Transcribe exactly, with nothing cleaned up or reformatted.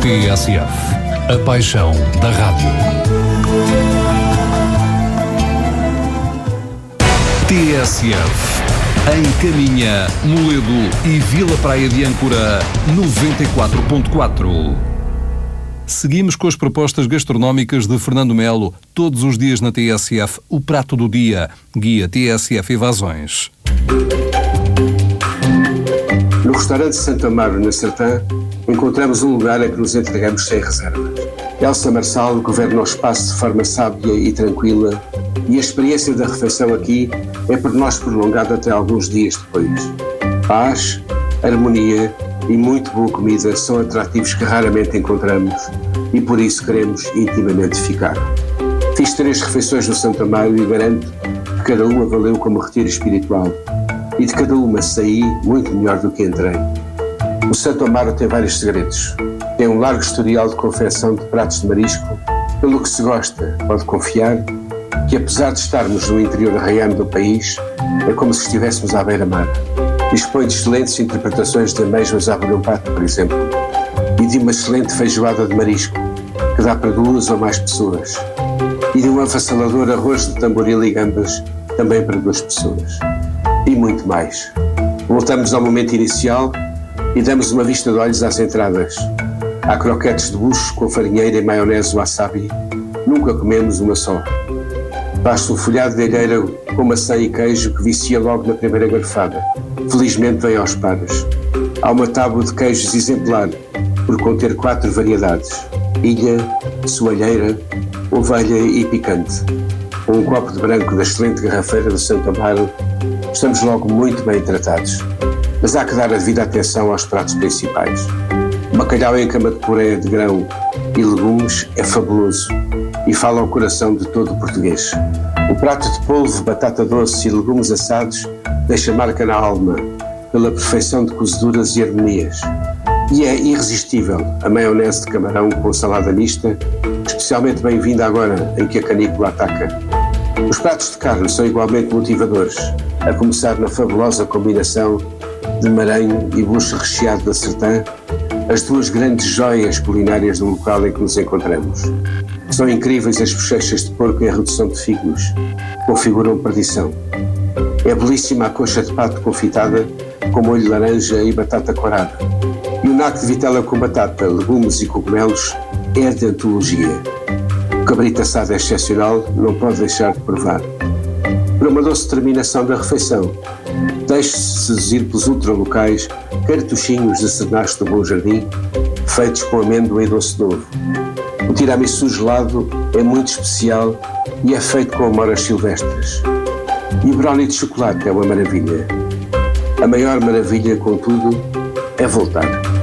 T S F, a paixão da rádio. T S F, em Caminha, Moledo e Vila Praia de Âncora, noventa e quatro ponto quatro. Seguimos com as propostas gastronómicas de Fernando Melo, todos os dias na T S F, o prato do dia, guia T S F Evasões. No restaurante Santo Amaro, na Sertã, encontramos um lugar a que nos entregamos sem reservas. Elsa Marçal governa o espaço de forma sábia e tranquila, e a experiência da refeição aqui é por nós prolongada até alguns dias depois. Paz, harmonia e muito boa comida são atrativos que raramente encontramos e por isso queremos intimamente ficar. Fiz três refeições no Santo Amaro e garanto que cada uma valeu como retiro espiritual, e de cada uma saí muito melhor do que entrei. O Santo Amaro tem vários segredos. Tem um largo historial de confecção de pratos de marisco, pelo que se gosta, pode confiar que apesar de estarmos no interior arraiano do país, é como se estivéssemos à beira-mar. Dispõe de excelentes interpretações de amêijoas à bolhão pato, por exemplo, e de uma excelente feijoada de marisco, que dá para duas ou mais pessoas, e de um avassalador arroz de tamboril e gambas, também para duas pessoas. E muito mais. Voltamos ao momento inicial e damos uma vista de olhos às entradas. Há croquetes de bucho com farinheira e maionese wasabi. Nunca comemos uma só. Basta um folhado de alheira com maçã e queijo que vicia logo na primeira garfada. Felizmente vem aos pares. Há uma tábua de queijos exemplar, por conter quatro variedades: ilha, soalheira, ovelha e picante. Com um copo de branco da excelente garrafeira do Santo Amaro, estamos logo muito bem tratados. Mas há que dar a devida atenção aos pratos principais. O bacalhau em cama de puré de grão e legumes é fabuloso e fala ao coração de todo o português. O prato de polvo, batata doce e legumes assados deixa marca na alma pela perfeição de cozeduras e harmonias. E é irresistível a maionese de camarão com salada mista, especialmente bem-vinda agora em que a canícula ataca. Os pratos de carne são igualmente motivadores, a começar na fabulosa combinação de maranho e bucho recheado da Sertã, as duas grandes joias culinárias do local em que nos encontramos. São incríveis as bochechas de porco em redução de figos, configuram perdição. É belíssima a coxa de pato confitada com molho de laranja e batata corada. E o naco de vitela com batata, legumes e cogumelos é de antologia. O cabrito assado é excepcional, não pode deixar de provar. Para uma doce terminação da refeição, deixe-se seduzir pelos ultralocais cartuchinhos de Cernache do Bom Jardim, feitos com amêndoa e doce novo. O tiramisu gelado é muito especial e é feito com amoras silvestres. E o brownie de chocolate é uma maravilha. A maior maravilha, contudo, é voltar.